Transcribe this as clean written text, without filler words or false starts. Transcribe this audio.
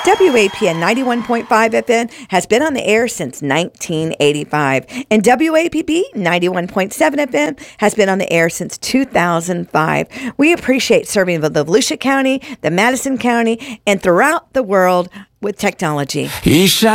WAPN 91.5 FM has been on the air since 1985, and WAPB 91.7 FM has been on the air since 2005. We appreciate serving the Volusia County, the Madison County, and throughout the world with technology.